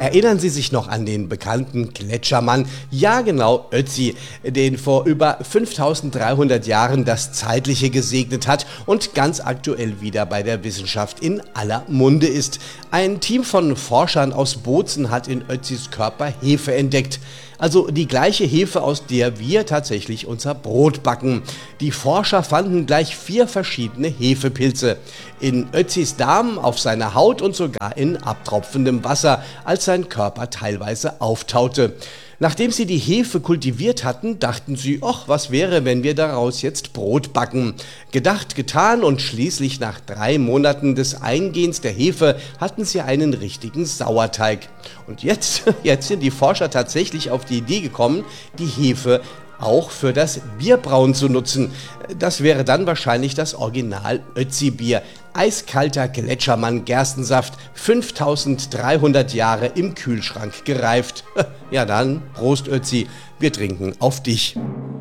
Erinnern Sie sich noch an den bekannten Gletschermann? Ja, genau, Ötzi, den vor über 5300 Jahren das Zeitliche gesegnet hat und ganz aktuell wieder bei der Wissenschaft in aller Munde ist. Ein Team von Forschern aus Bozen hat in Ötzis Körper Hefe entdeckt. Also die gleiche Hefe, aus der wir tatsächlich unser Brot backen. Die Forscher fanden gleich 4 verschiedene Hefepilze. In Ötzis Darm, auf seiner Haut und sogar in abtropfendem Wasser, als sein Körper teilweise auftaute. Nachdem sie die Hefe kultiviert hatten, dachten sie, ach, was wäre, wenn wir daraus jetzt Brot backen? Gedacht, getan und schließlich nach 3 Monaten des Eingehens der Hefe hatten sie einen richtigen Sauerteig. Und jetzt sind die Forscher tatsächlich auf die Idee gekommen, die Hefe auch für das Bierbrauen zu nutzen. Das wäre dann wahrscheinlich das Original Ötzi-Bier. Eiskalter Gletschermann-Gerstensaft, 5300 Jahre im Kühlschrank gereift. Ja dann, Prost Ötzi, wir trinken auf dich.